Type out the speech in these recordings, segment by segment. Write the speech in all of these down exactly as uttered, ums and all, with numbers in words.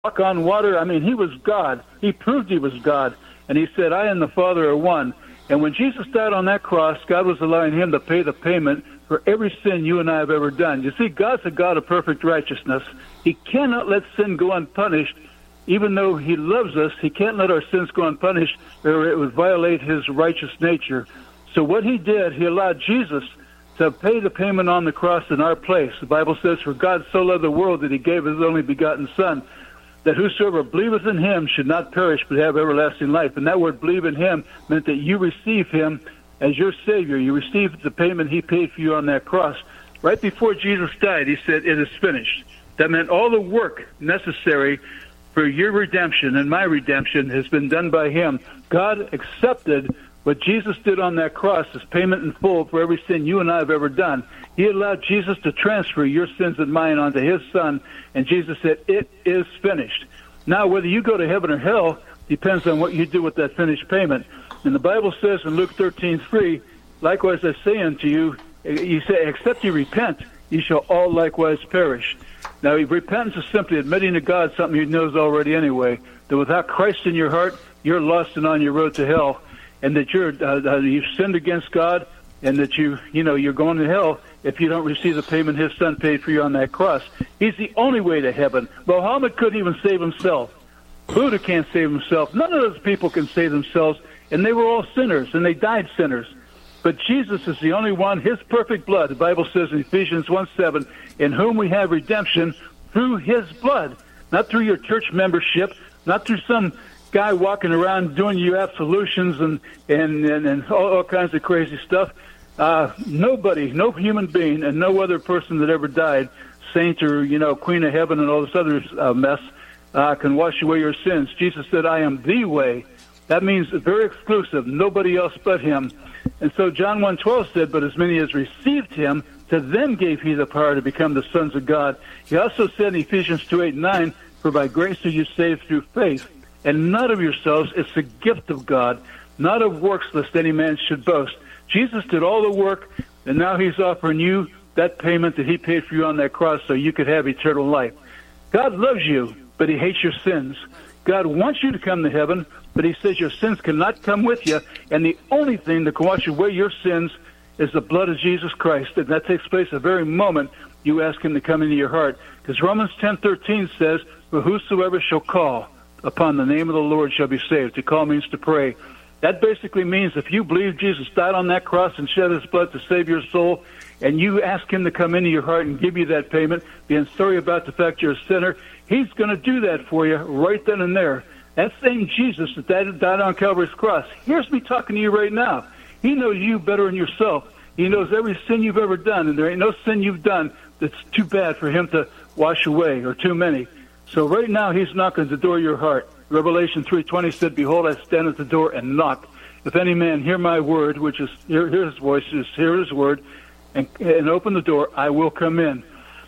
walk on water. I mean, he was God. He proved he was God. And he said, I and the Father are one. And when Jesus died on that cross, God was allowing him to pay the payment for every sin you and I have ever done. You see, God's a God of perfect righteousness. He cannot let sin go unpunished. Even though he loves us, he can't let our sins go unpunished, or it would violate his righteous nature. So what he did, he allowed Jesus to pay the payment on the cross in our place. The Bible says, for God so loved the world that he gave his only begotten Son, that whosoever believeth in him should not perish but have everlasting life. And that word believe in him meant that you receive him as your Savior. You receive the payment he paid for you on that cross. Right before Jesus died, he said, it is finished. That meant all the work necessary for your redemption and my redemption has been done by him. God accepted what Jesus did on that cross as payment in full for every sin you and I have ever done. He allowed Jesus to transfer your sins and mine onto his Son, and Jesus said, it is finished. Now, whether you go to heaven or hell depends on what you do with that finished payment. And the Bible says in Luke thirteen three, likewise I say unto you, you say, except you repent, you shall all likewise perish. Now, repentance is simply admitting to God something he knows already anyway, that without Christ in your heart, you're lost and on your road to hell, and that you're uh, you've sinned against God, and that you you know you're going to hell if you don't receive the payment his Son paid for you on that cross. He's the only way to heaven. Muhammad couldn't even save himself. Buddha can't save himself. None of those people can save themselves, and they were all sinners, and they died sinners. But Jesus is the only one, his perfect blood, the Bible says in Ephesians one seven, in whom we have redemption through his blood, not through your church membership, not through some guy walking around doing you absolutions and, and, and, and all, all kinds of crazy stuff. Uh, nobody, no human being, and no other person that ever died, saint or, you know, queen of heaven and all this other uh, mess, uh, can wash away your sins. Jesus said, I am the way. That means very exclusive, nobody else but him. And so John one twelve said, but as many as received him, to them gave he the power to become the sons of God. He also said in Ephesians two eight and nine, for by grace are you saved through faith, and not of yourselves, it's the gift of God, not of works, lest any man should boast. Jesus did all the work, and now he's offering you that payment that he paid for you on that cross so you could have eternal life. God loves you, but he hates your sins. God wants you to come to heaven, but he says your sins cannot come with you, and the only thing that can wash away your sins is the blood of Jesus Christ, and that takes place the very moment you ask him to come into your heart. Because Romans ten thirteen says, for whosoever shall call upon the name of the Lord shall be saved. To call means to pray. That basically means if you believe Jesus died on that cross and shed his blood to save your soul, and you ask him to come into your heart and give you that payment, being sorry about the fact you're a sinner, he's going to do that for you right then and there. That same Jesus that died on Calvary's cross, here's me talking to you right now. He knows you better than yourself. He knows every sin you've ever done, and there ain't no sin you've done that's too bad for him to wash away, or too many. So right now, he's knocking at the door of your heart. Revelation three twenty said, behold, I stand at the door and knock. If any man hear my word, which is hear, hear his voice, is hear his word, and, and open the door, I will come in.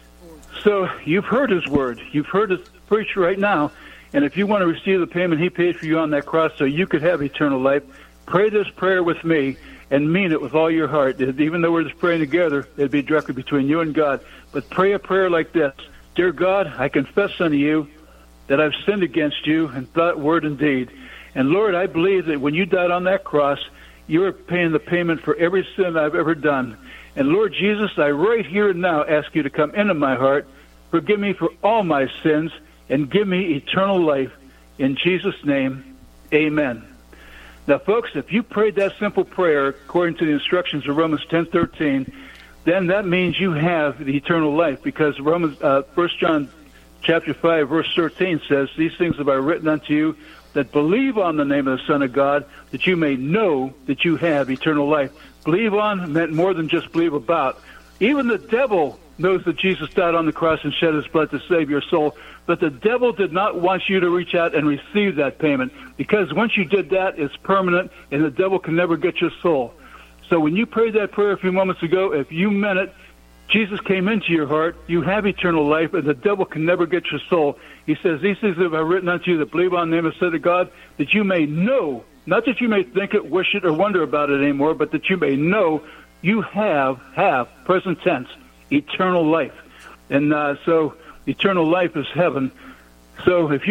So you've heard his word. You've heard it preached right now. And if you want to receive the payment he paid for you on that cross so you could have eternal life, pray this prayer with me and mean it with all your heart. Even though we're just praying together, it'd be directly between you and God. But pray a prayer like this. Dear God, I confess unto you that I've sinned against you in thought, word, and deed. And Lord, I believe that when you died on that cross, you were paying the payment for every sin I've ever done. And Lord Jesus, I right here and now ask you to come into my heart, forgive me for all my sins, and give me eternal life. In Jesus' name, amen. Now, folks, if you prayed that simple prayer according to the instructions of Romans ten thirteen, then that means you have the eternal life, because Romans, uh, First John chapter five, verse thirteen says, these things have I written unto you that believe on the name of the Son of God, that you may know that you have eternal life. Believe on meant more than just believe about. Even the devil knows that Jesus died on the cross and shed his blood to save your soul, but the devil did not want you to reach out and receive that payment, because once you did that, it's permanent, and the devil can never get your soul. So when you prayed that prayer a few moments ago, if you meant it, Jesus came into your heart, you have eternal life, and the devil can never get your soul. He says, these things have I written unto you that believe on the name of the Son of God, that you may know, not that you may think it, wish it, or wonder about it anymore, but that you may know you have, have, present tense, eternal life. And uh, so eternal life is heaven. So if you